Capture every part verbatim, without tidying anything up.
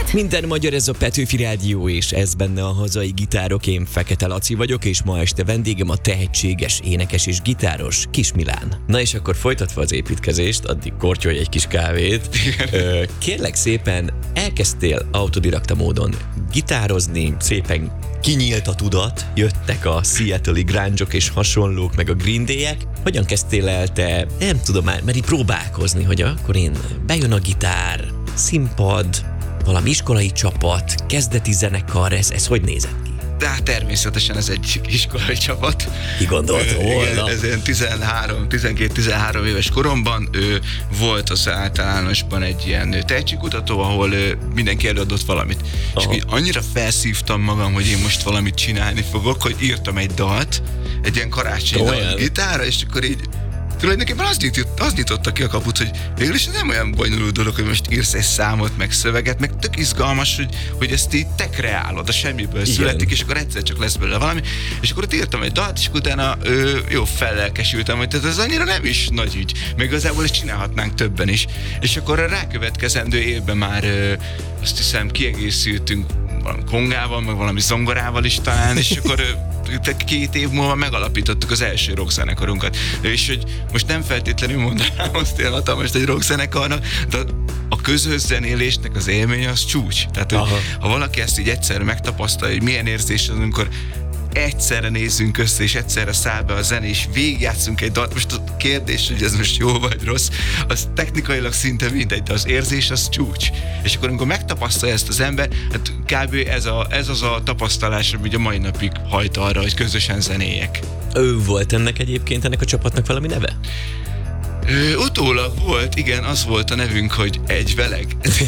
Podcast. Minden magyar, ez a Petőfi Rádió, és ez benne a hazai gitárok. Én Fekete Laci vagyok, és ma este vendégem a tehetséges énekes és gitáros Kis Milán. Na és akkor folytatva az építkezést, addig kortyolj egy kis kávét. Ö, kérlek szépen, elkezdtél autodidakta módon gitározni, szépen kinyílt a tudat, jöttek a Seattle-i grunge-ok és hasonlók, meg a Green Day-ek. Hogyan kezdtél el te, nem tudom már, mert így próbálkozni, hogy akkor én bejön a gitár, színpad, valami iskolai csapat, kezdeti zenekar, ez, ez hogy nézett ki? De hát természetesen ez egy iskolai csapat. Ki gondolta volna? Ez ilyen tizenhárom, tizenkét tizenhárom éves koromban ő, volt az általánosban egy ilyen tehetségkutató, ahol ő, mindenki előadott valamit. Aha. És akkor annyira felszívtam magam, hogy én most valamit csinálni fogok, hogy írtam egy dalt, egy ilyen karácsonyi dalt gitárra, és akkor így tulajdonképpen az, nyitott, az nyitotta ki a kaput, hogy végül is ez nem olyan bonyolult dolog, hogy most írsz egy számot, meg szöveget, meg tök izgalmas, hogy, hogy ezt így te kreálod, a semmiből igen. születik, és akkor egyszer csak lesz belőle valami, és akkor ott írtam egy dalt, és utána ö, jó, fellelkesültem, hogy ez annyira nem is nagy ügy, meg igazából ezt csinálhatnánk többen is. És akkor a rákövetkezendő évben már ö, azt hiszem kiegészültünk valami kongával, meg valami zongorával is talán, és akkor ö, két év múlva megalapítottuk az első rockzenekarunkat. És hogy most nem feltétlenül mondanám azt én hatalmas egy rockzenekarnak, de a közös zenélésnek az élménye az csúcs. Tehát, hogy ha valaki ezt így egyszer megtapasztalja, hogy milyen érzés az, amikor egyszerre nézzünk össze, és egyszerre száll be a zene, és végigjátszunk egy dalt. Most a kérdés, hogy ez most jó vagy rossz, az technikailag szinte mindegy, de az érzés az csúcs. És akkor, amikor megtapasztalja ezt az ember, hát kb. ez, a, ez az a tapasztalás, ami a mai napig hajt arra, hogy közösen zenéjek. Ő volt ennek egyébként, ennek a csapatnak valami neve? Ö, utólag volt, igen, az volt a nevünk, hogy egy veleg.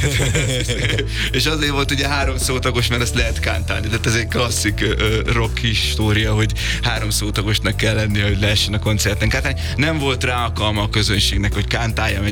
És azért volt ugye három szótagos, mert ezt lehet kántálni. Tehát ez egy klasszik ö, rock história, hogy három szótagosnak kell lenni, hogy lehessen a koncerten kántálni. Nem volt rá alkalma a közönségnek, hogy kántáljam egy